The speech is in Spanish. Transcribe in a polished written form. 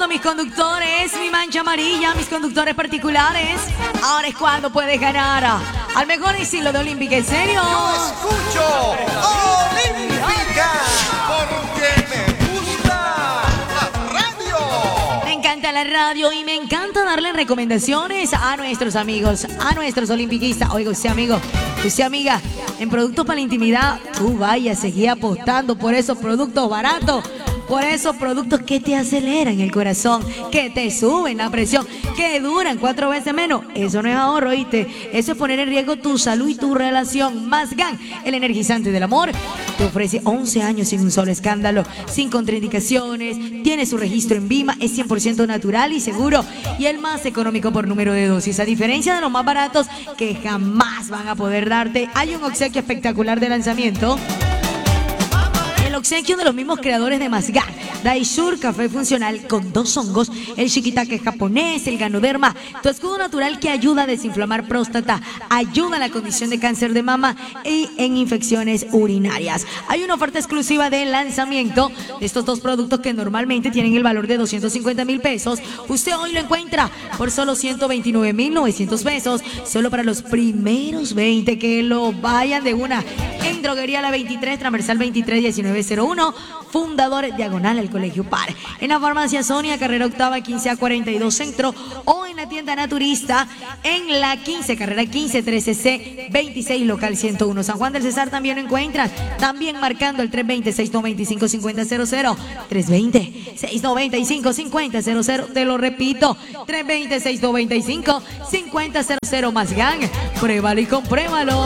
mis conductores, mi mancha amarilla, mis conductores particulares. Ahora es cuando puedes ganar al mejor estilo de Olímpica, ¿en serio? Yo escucho Olímpica porque me gusta la radio. Me encanta la radio y me encanta darle recomendaciones a nuestros amigos, a nuestros olimpiquistas. Oiga, usted amigo, usted amiga, en productos para la intimidad, tú vaya, seguí apostando por esos productos baratos. Por esos productos que te aceleran el corazón, que te suben la presión, que duran 4 veces menos. Eso no es ahorro, ¿oíste? Eso es poner en riesgo tu salud y tu relación. Masgan, el energizante del amor, te ofrece 11 años sin un solo escándalo, sin contraindicaciones, tiene su registro en Vima, es 100% natural y seguro y el más económico por número de dosis. A diferencia de los más baratos que jamás van a poder darte, hay un obsequio espectacular de lanzamiento. El obsequio de los mismos creadores de Masgan, Daisur Café Funcional con 2 hongos, el shiitake japonés, el ganoderma, tu escudo natural que ayuda a desinflamar próstata, ayuda a la condición de cáncer de mama y en infecciones urinarias. Hay una oferta exclusiva de lanzamiento de estos 2 productos que normalmente tienen el valor de 250,000 pesos. Usted hoy lo encuentra por solo 129,900 pesos, solo para los primeros 20 que lo vayan de una en Droguería La 23, transversal 231901, fundador diagonal al Colegio Par. En la farmacia Sonia, carrera octava 15A42 Centro, o en la tienda Naturista en la 15, carrera 15 13C 26, local 101. San Juan del Cesar también lo encuentran, también marcando el 320-695-5000, 320-695-5000, te lo repito, 320-695-5000. Masgan, pruébalo y compruébalo.